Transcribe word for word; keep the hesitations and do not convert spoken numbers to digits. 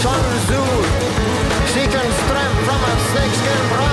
Sun Tzu. She can strip from a snakeskin bra